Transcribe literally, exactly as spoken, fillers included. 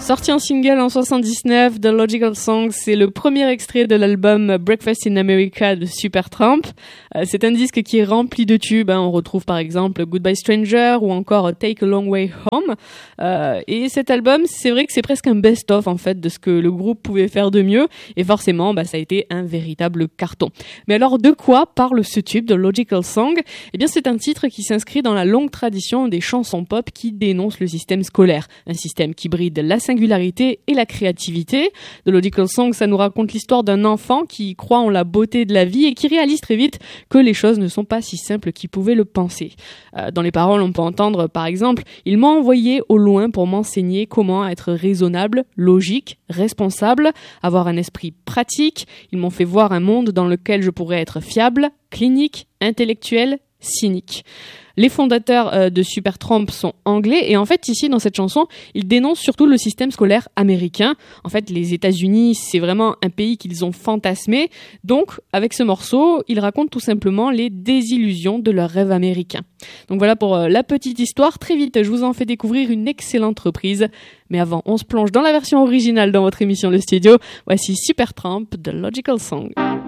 Sorti en single en soixante-dix-neuf, The Logical Song, c'est le premier extrait de l'album Breakfast in America de Supertramp. Euh, c'est un disque qui est rempli de tubes, hein. On retrouve par exemple Goodbye Stranger ou encore Take a Long Way Home. Euh, et cet album, c'est vrai que c'est presque un best-of en fait de ce que le groupe pouvait faire de mieux. Et forcément, bah, ça a été un véritable carton. Mais alors, de quoi parle ce tube, The Logical Song ? Eh bien, c'est un titre qui s'inscrit dans la longue tradition des chansons pop qui dénoncent le système scolaire. Un système qui bride la singularité et la créativité. The Logical Song, ça nous raconte l'histoire d'un enfant qui croit en la beauté de la vie et qui réalise très vite que les choses ne sont pas si simples qu'il pouvait le penser. Euh, dans les paroles, on peut entendre, par exemple, « Il m'a envoyé au loin pour m'enseigner comment être raisonnable, logique, responsable, avoir un esprit pratique. Ils m'ont fait voir un monde dans lequel je pourrais être fiable, clinique, intellectuel, cynique. » Les fondateurs euh, de Supertramp sont anglais et en fait ici dans cette chanson, ils dénoncent surtout le système scolaire américain. En fait, les États-Unis, c'est vraiment un pays qu'ils ont fantasmé. Donc, avec ce morceau, ils racontent tout simplement les désillusions de leur rêve américain. Donc voilà pour euh, la petite histoire. Très vite, je vous en fais découvrir une excellente reprise. Mais avant, on se plonge dans la version originale dans votre émission Le Studio. Voici Supertramp, The Logical Song.